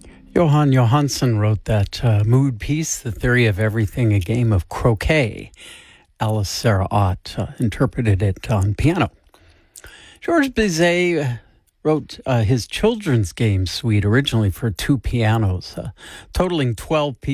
Johan Johansson wrote that mood piece, The Theory of Everything, a game of croquet. Alice Sarah Ott interpreted it on piano. Georges Bizet wrote his children's game suite originally for two pianos, totaling 12 pieces.